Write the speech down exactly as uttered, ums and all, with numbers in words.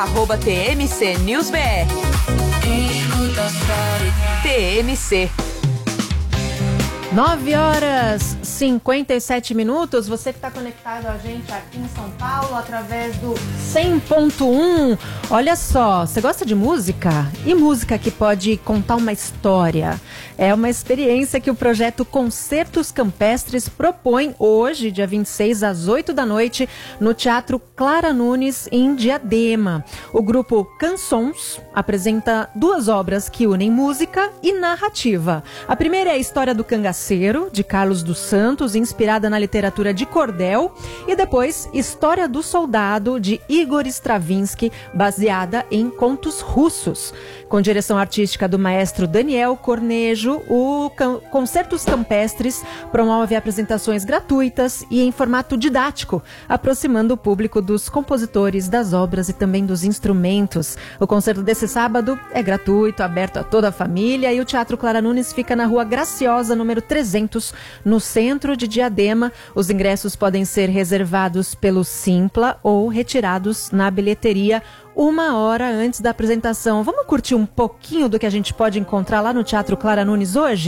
arroba T M C News B R. T M C. nove horas e cinquenta e sete minutos, você que está conectado a gente aqui em São Paulo através do cem ponto um. Olha só, você gosta de música? E música que pode contar uma história? É uma experiência que o projeto Concertos Campestres propõe hoje, dia vinte e seis, às oito da noite, no Teatro Clara Nunes, em Diadema. O grupo Cançons apresenta duas obras que unem música e narrativa. A primeira é a história do Cangaceiro, de Carlos dos Santos, inspirada na literatura de cordel, e depois História do Soldado, de Igor Stravinsky, baseada em contos russos. Com direção artística do maestro Daniel Cornejo, o Concertos Campestres promove apresentações gratuitas e em formato didático, aproximando o público dos compositores, das obras e também dos instrumentos. O concerto desse sábado é gratuito, aberto a toda a família, e o Teatro Clara Nunes fica na Rua Graciosa, número trezentos, no centro de Diadema. Os ingressos podem ser reservados pelo Simpla ou retirados na bilheteria uma hora antes da apresentação. Vamos curtir um pouquinho do que a gente pode encontrar lá no Teatro Clara Nunes hoje?